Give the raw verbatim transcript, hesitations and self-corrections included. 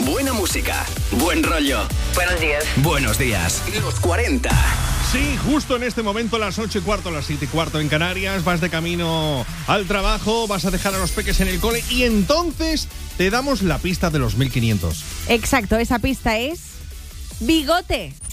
Buena música, buen rollo. Buenos días. Buenos días. Los cuarenta. Sí, justo en este momento, las ocho y cuarto, las siete y cuarto en Canarias, vas de camino al trabajo, vas a dejar a los peques en el cole y entonces te damos la pista de los mil quinientos. Exacto, esa pista es Bigote.